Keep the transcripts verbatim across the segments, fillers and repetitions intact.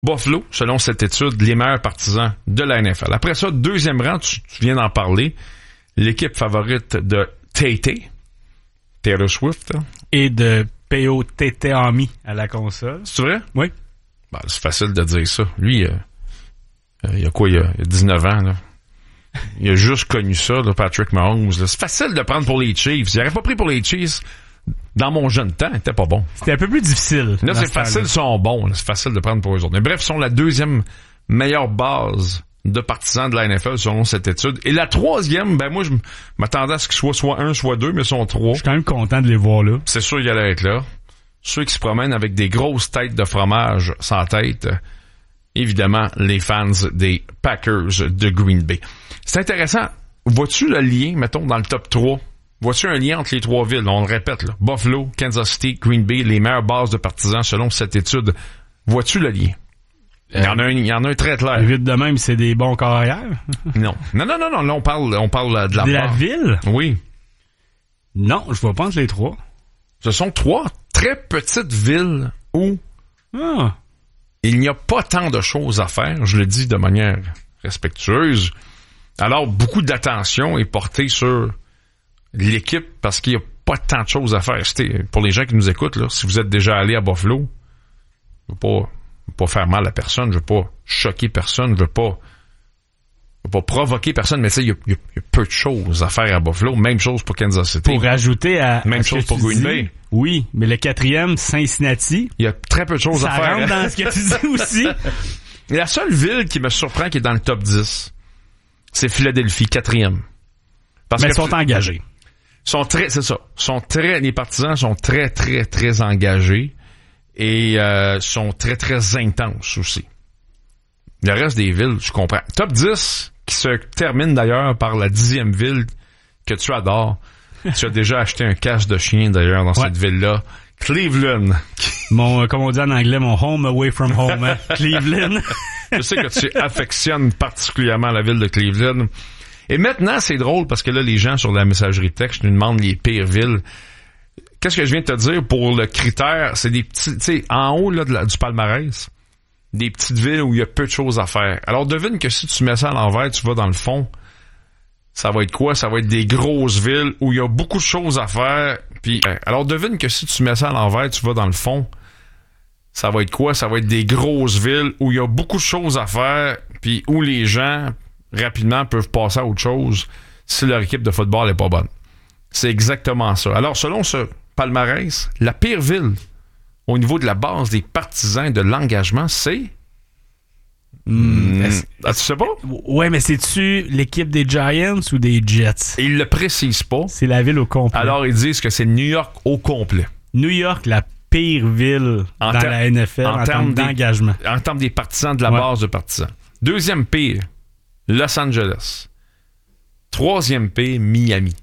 Buffalo, selon cette étude, les meilleurs partisans de la N F L. Après ça, deuxième rang, tu, tu viens d'en parler, l'équipe favorite de Tay Tay, Taylor Swift. Hein? Et de P O T T Ami à la console. C'est vrai? Oui. Ben, c'est facile de dire ça. Lui, euh, euh, il y a quoi, il y a, il y a dix-neuf ans, là. Il a juste connu ça, là, Patrick Mahomes. Là. C'est facile de prendre pour les Chiefs. Il n'aurait pas pris pour les Chiefs. Dans mon jeune temps, il était pas bon. C'était un peu plus difficile. Là, c'est facile, ils sont bons. Là. C'est facile de prendre pour eux autres. Mais bref, ils sont la deuxième meilleure base de partisans de la N F L selon cette étude. Et la troisième, ben moi, je m'attendais à ce qu'ils soient soit un, soit deux, mais ils sont trois. Je suis quand même content de les voir là. C'est sûr qu'ils allaient être là. Ceux qui se promènent avec des grosses têtes de fromage sans tête, évidemment, les fans des Packers de Green Bay. C'est intéressant. Vois-tu le lien, mettons, dans le top trois? Vois-tu un lien entre les trois villes? On le répète, là. Buffalo, Kansas City, Green Bay, les meilleures bases de partisans selon cette étude. Vois-tu le lien? Il y en a un, il y en a un très clair. Vite de même, c'est des bons carrières. Non. Non, non, non, non. Là, on parle, on parle de la De la base. ville? Oui. Non, je vois pas entre les trois. Ce sont trois très petites villes où Ah. il n'y a pas tant de choses à faire. Je le dis de manière respectueuse. Alors, beaucoup d'attention est portée sur l'équipe parce qu'il n'y a pas tant de choses à faire. C'était, pour les gens qui nous écoutent, là, si vous êtes déjà allé à Buffalo, je veux pas, je veux pas faire mal à personne, je veux pas choquer personne, je veux pas, je veux pas provoquer personne, mais tu sais, il y a, il y a peu de choses à faire à Buffalo. Même chose pour Kansas City. Pour rajouter à... Même à ce chose que pour tu Green dis, Bay. Oui, mais le quatrième, Cincinnati, Il y a très peu de choses ça à faire. rentre dans ce que tu dis aussi. La seule ville qui me surprend qui est dans le top dix, c'est Philadelphie, quatrième. Parce Mais que ils sont engagés. sont très, c'est ça, sont très, les partisans sont très, très, très engagés et euh, sont très, très intenses aussi. Le reste des villes, je comprends. Top dix, qui se termine d'ailleurs par la dixième ville que tu adores. Tu as déjà acheté un casque de chien d'ailleurs dans Ouais. cette ville-là. Cleveland. Mon, comme on dit en anglais, mon home away from home, hein? Cleveland. Je sais que tu affectionnes particulièrement la ville de Cleveland. Et maintenant, c'est drôle parce que là, les gens sur la messagerie texte nous demandent les pires villes. Qu'est-ce que je viens de te dire pour le critère? C'est des petits, tu sais, en haut là, de la, du palmarès, des petites villes où il y a peu de choses à faire. Alors, devine que si tu mets ça à l'envers, tu vas dans le fond, ça va être quoi? Ça va être des grosses villes où il y a beaucoup de choses à faire. Puis, alors, devine que si tu mets ça à l'envers, tu vas dans le fond, ça va être quoi? Ça va être des grosses villes où il y a beaucoup de choses à faire, puis où les gens, rapidement, peuvent passer à autre chose si leur équipe de football n'est pas bonne. C'est exactement ça. Alors, selon ce palmarès, la pire ville au niveau de la base des partisans et de l'engagement, c'est... Hmm, Mmh. est-ce- Ah, tu sais pas? Ouais, mais c'est-tu l'équipe des Giants ou des Jets? Et ils le précisent pas. C'est la ville au complet. Alors, ils disent que c'est New York au complet. New York, la pire ville En dans ter- la N F L en en, termes termes des- d'engagement. En termes des partisans, de la Ouais. base de partisans. Deuxième pire, Los Angeles. Troisième pire, Miami.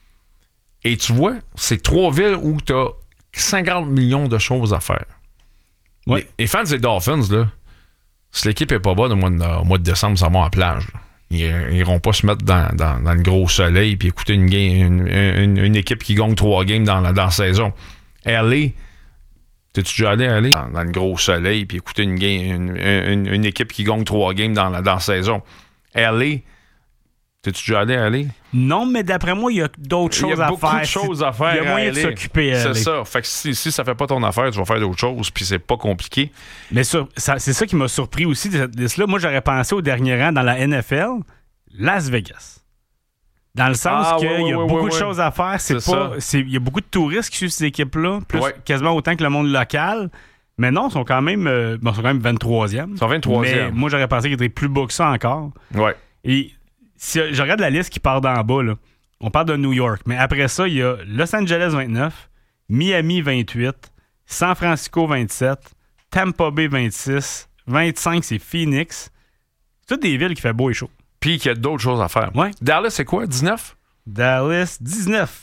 Et tu vois, c'est trois villes où tu as cinquante millions de choses à faire. Ouais. Les, les fans des Dolphins, là, si l'équipe est pas bonne au mois de, au mois de décembre, ça va à la plage. Là. Ils, ils iront pas se mettre dans, dans, dans le gros soleil puis écouter une, game, une, une, une équipe qui gagne trois games dans la, dans la saison. L A, t'es-tu déjà allé à L A? Dans, dans le gros soleil puis écouter une, game, une, une, une équipe qui gagne trois games dans la, dans la saison. L A, t'es-tu déjà allé à L A? Non, mais d'après moi, il y a d'autres Il y choses a à beaucoup faire. de choses à faire. Il y a à moyen de L A. s'occuper à C'est L A. ça. Fait que si, si ça fait pas ton affaire, tu vas faire d'autres choses, puis c'est pas compliqué. Mais sur- ça- c'est ça qui m'a surpris aussi de cette liste-là. Moi, j'aurais pensé au dernier rang dans la N F L, Las Vegas. Dans le sens Ah, qu'il ouais, y a ouais, beaucoup ouais, de ouais. choses à faire. C'est C'est pas, ça. c'est- il y a beaucoup de touristes qui suivent ces équipes-là, plus Ouais. quasiment autant que le monde local. Mais non, ils sont quand même, euh, bon, ils sont quand même vingt-troisième. Ils sont vingt-troisième. Mais moi, j'aurais pensé qu'ils étaient plus bas que ça encore. Ouais. Et si je regarde la liste qui part d'en bas, là, on parle de New York. Mais après ça, il y a Los Angeles vingt-neuf, Miami vingt-huit, San Francisco vingt-sept, Tampa Bay vingt-six, vingt-cinq, c'est Phoenix. C'est toutes des villes qui fait beau et chaud. Puis qu'il y a d'autres choses à faire. Ouais. Dallas, c'est quoi? dix-neuf? Dallas, dix-neuf.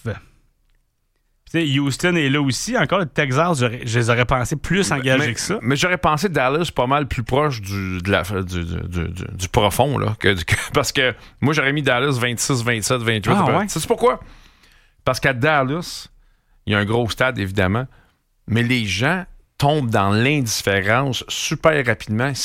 Puis, tu sais, Houston est là aussi. Encore, le Texas, j'aurais- je les aurais pensé plus engagés mais, que ça. Mais j'aurais pensé Dallas pas mal plus proche du, de la, du, du, du, du- du profond, là. Que, que- parce que moi, j'aurais mis Dallas vingt-six, vingt-sept, vingt-huit. Ah, ouais? Tu sais pourquoi? Parce qu'à Dallas, il y a un gros stade, évidemment, mais les gens tombent dans l'indifférence super rapidement.